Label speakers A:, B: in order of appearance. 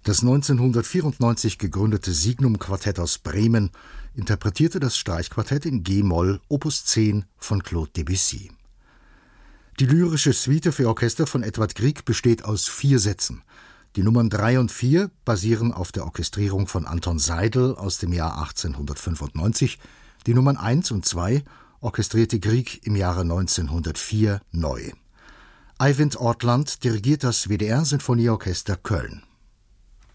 A: Das 1994 gegründete Signum-Quartett aus Bremen interpretierte das Streichquartett in G-Moll Opus 10 von Claude Debussy. Die lyrische Suite für Orchester von Edvard Grieg besteht aus 4 Sätzen. Die Nummern 3 und 4 basieren auf der Orchestrierung von Anton Seidl aus dem Jahr 1895. Die Nummern 1 und 2 orchestrierte Grieg im Jahre 1904 neu. Eivind Ortland dirigiert das WDR Sinfonieorchester Köln.